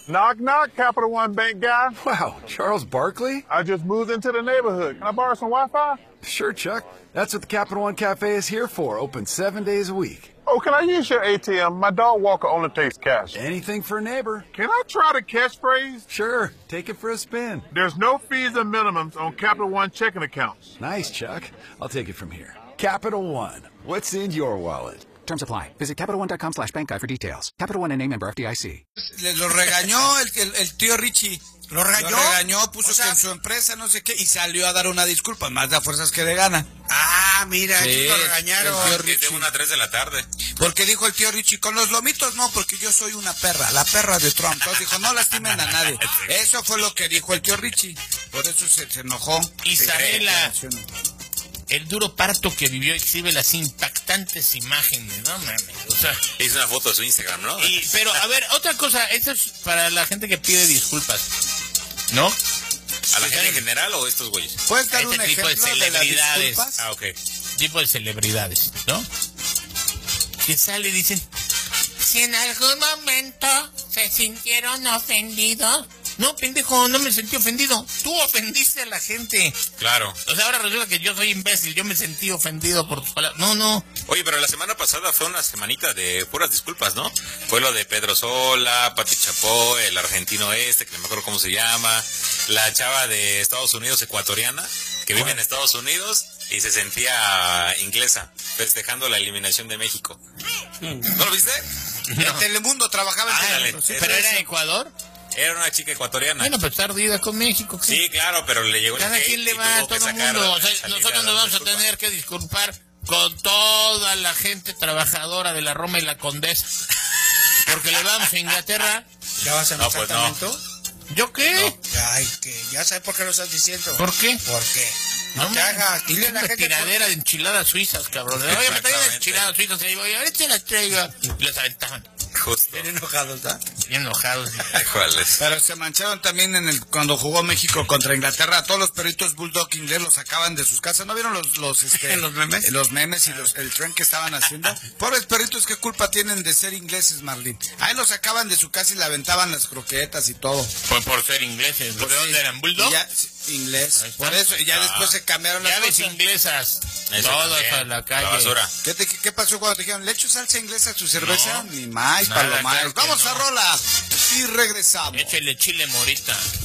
Knock, knock, Capital One Bank guy. Wow, Charles Barkley? I just moved into the neighborhood. Can I borrow some Wi-Fi? Sure, Chuck. That's what the Capital One Cafe is here for, open 7 days a week. Oh, can I use your ATM? My dog walker only takes cash. Anything for a neighbor. Can I try the catchphrase? Sure, take it for a spin. There's no fees and minimums on Capital One checking accounts. Nice, Chuck. I'll take it from here. Capital One. What's in your wallet? Terms apply. Visit CapitalOne.com/bankguide for details. Capital One and name member FDIC. Lo regañó el tío Richie. ¿Lo regañó? Lo regañó, puso que en su empresa no sé qué y salió a dar una disculpa, más da fuerzas que de gana. Ah, mira, Sí, lo regañaron. el tío Desde Richie. 1 a 3 de la tarde. Porque dijo el tío Richie, con los lomitos no, porque yo soy una perra, la perra de Trump. Entonces dijo, no lastimen a nadie. Eso fue lo que dijo el tío Richie. Por eso se enojó. Isabela, el duro parto que vivió, exhibe las impactantes imágenes, no mames, o sea... Hizo una foto de su Instagram, ¿no? Pero, a ver, otra cosa, esto es para la gente que pide disculpas, ¿no? ¿A la gente en general o estos güeyes? ¿Puedes dar Este un tipo de ejemplo de las celebridades. disculpas? Ah, ok. Tipo de celebridades, ¿no? Que sale y dicen, si en algún momento se sintieron ofendidos. No, pendejo, no me sentí ofendido. Tú ofendiste a la gente. Claro. O sea, ahora resulta que yo soy imbécil. Yo me sentí ofendido por tus palabras. No. Oye, pero la semana pasada fue una semanita de puras disculpas, ¿no? Fue lo de Pedro Sola, Pati Chapó, el argentino que no me acuerdo cómo se llama, la chava de Estados Unidos, ecuatoriana, que vive en Estados Unidos y se sentía inglesa, festejando la eliminación de México. ¿No lo viste? En Telemundo trabajaba en Telemundo. sí, ¿Pero era eso. Ecuador? Era una chica ecuatoriana. Bueno, pues está ardida con México. ¿Qué? Sí, claro, pero le llegó el Cada hate quien le y va a tuvo que todo el sacar- mundo. O sea, salir nosotros a nos dar vamos a disculpas. tener que disculpar con toda la gente trabajadora de la Roma y la Condesa. Porque le vamos a Inglaterra. ¿Ya vas a No, pues no. ¿Yo qué? Ay, que ya sabes por qué lo estás diciendo. ¿Por qué? ¿Por qué? No te hagas, dile a la una gente tiradera de enchiladas suizas, cabrón. Oye, me traen Exactamente. enchiladas suizas. Y digo, oye, a ver si las traigo. Y las aventaban. Justo. Bien enojados, ¿verdad? Bien enojados. Híjoles. Pero se mancharon también cuando jugó México contra Inglaterra. Todos los perritos Bulldog inglés los sacaban de sus casas. ¿No vieron los ¿Los memes? Los memes y el tren que estaban haciendo. Pobres perritos, ¿qué culpa tienen de ser ingleses, Marlene? Ahí los sacaban de su casa y le aventaban las croquetas y todo. Fue por ser ingleses. ¿De Pues dónde sí. eran? ¿Bulldog? Y ya, inglés. Ahí está. Por eso, y ya después se cambiaron las Llaves cosas. inglesas. Eso Todas también. a la calle. La basura. ¿Qué pasó cuando te dijeron, ¿le echo salsa inglesa a su cerveza? No. Ni más, Nada, palomares. claro que Vamos no. a rola y regresamos. Échale chile morita.